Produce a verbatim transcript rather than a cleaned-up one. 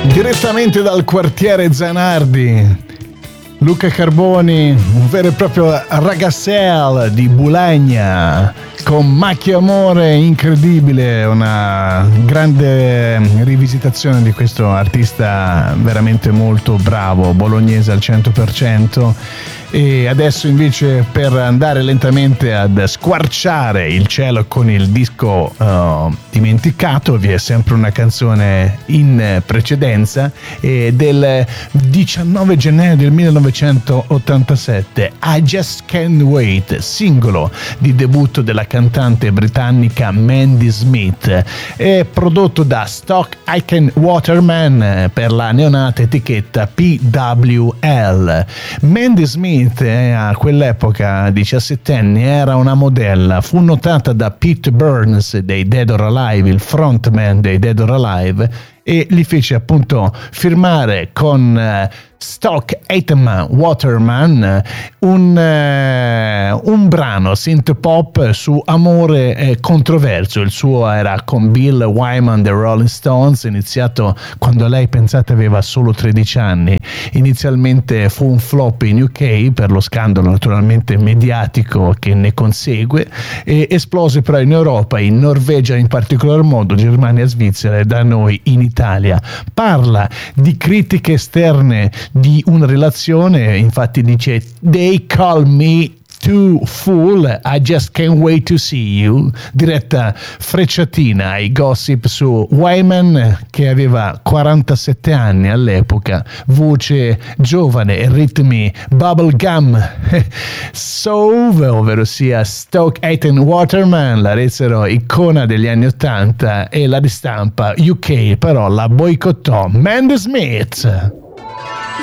Direttamente dal quartiere Zanardi, Luca Carboni, un vero e proprio ragazzel di Bulagna, con Macchia Amore, incredibile, una grande rivisitazione di questo artista veramente molto bravo, bolognese al cento per cento. E adesso invece, per andare lentamente ad squarciare il cielo con il disco uh, dimenticato, vi è sempre una canzone in precedenza, eh, del diciannove gennaio del millenovecentottantasette, I Just Can't Wait, singolo di debutto della cantante britannica Mandy Smith, è prodotto da Stock Aitken Waterman per la neonata etichetta P W L. Mandy Smith a quell'epoca, diciassettenni, era una modella, fu notata da Pete Burns dei Dead or Alive, il frontman dei Dead or Alive, e li fece appunto firmare con uh, Stock Aitken Waterman un, uh, un brano synth pop su amore eh, controverso. Il suo era con Bill Wyman dei Rolling Stones, iniziato quando lei, pensate, aveva solo tredici anni. Inizialmente fu un flop in U K per lo scandalo naturalmente mediatico che ne consegue, e esplose però in Europa, in Norvegia in particolar modo, Germania, Svizzera e da noi in Italia. Parla di critiche esterne di una relazione, infatti dice "They call me too full, I just can't wait to see you", diretta frecciatina ai gossip su Wyman, che aveva quarantasette anni all'epoca, voce giovane, ritmi bubblegum soul, ovvero sia Stock Aitken Waterman la resero icona degli anni ottanta, e la ristampa U K però la boicottò. Mandy Smith.